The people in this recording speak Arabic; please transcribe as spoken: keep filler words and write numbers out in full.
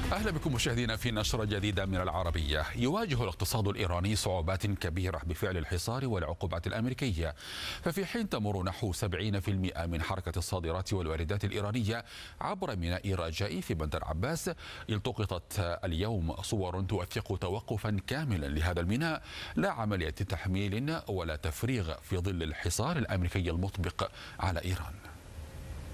أهلا بكم مشاهدينا في نشرة جديدة من العربية. يواجه الاقتصاد الإيراني صعوبات كبيرة بفعل الحصار والعقوبات الأمريكية، ففي حين تمر نحو سبعين بالمئة من حركة الصادرات والواردات الإيرانية عبر ميناء رجائي في بندر عباس، التقطت اليوم صور توثق توقفا كاملا لهذا الميناء، لا عملية تحميل ولا تفريغ في ظل الحصار الأمريكي المطبق على إيران.